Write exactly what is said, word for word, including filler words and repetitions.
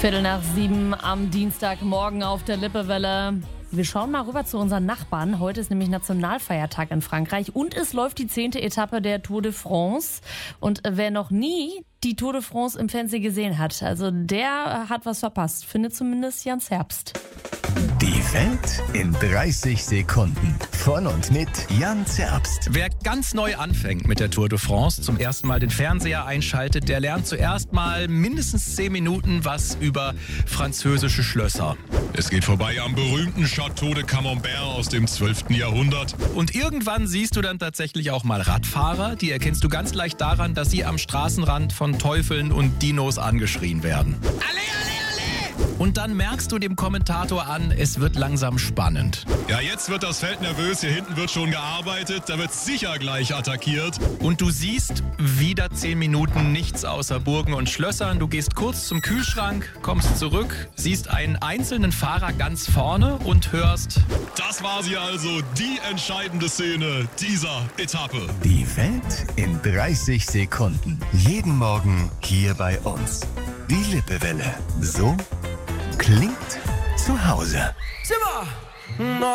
Viertel nach sieben am Dienstagmorgen auf der Lippewelle. Wir schauen mal rüber zu unseren Nachbarn. Heute ist nämlich Nationalfeiertag in Frankreich und es läuft die zehnte Etappe der Tour de France. Und wer noch nie die Tour de France im Fernsehen gesehen hat, also der hat was verpasst, findet zumindest Jans Herbst. Die Welt in dreißig Sekunden. Von und mit Jan Zerbst. Wer ganz neu anfängt mit der Tour de France, zum ersten Mal den Fernseher einschaltet, der lernt zuerst mal mindestens zehn Minuten was über französische Schlösser. Es geht vorbei am berühmten Château de Camembert aus dem zwölften Jahrhundert. Und irgendwann siehst du dann tatsächlich auch mal Radfahrer. Die erkennst du ganz leicht daran, dass sie am Straßenrand von Teufeln und Dinos angeschrien werden. Alle, alle, alle! Und dann merkst du dem Kommentator an, es wird langsam spannend. Ja, jetzt wird das Feld nervös, hier hinten wird schon gearbeitet, da wird sicher gleich attackiert. Und du siehst wieder zehn Minuten nichts außer Burgen und Schlössern. Du gehst kurz zum Kühlschrank, kommst zurück, siehst einen einzelnen Fahrer ganz vorne und hörst: Das war sie also, die entscheidende Szene dieser Etappe. Die Welt in dreißig Sekunden. Jeden Morgen hier bei uns. Die Lippewelle. So klingt zu Hause. Zimmer!